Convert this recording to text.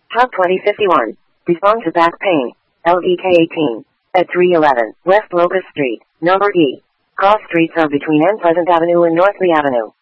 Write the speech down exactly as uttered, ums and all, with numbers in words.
Hub twenty fifty-one. Respond to back pain. L D K eighteen. At three eleven West Locust Street, number E. Cross streets are between N Pleasant Avenue and North Lee Avenue.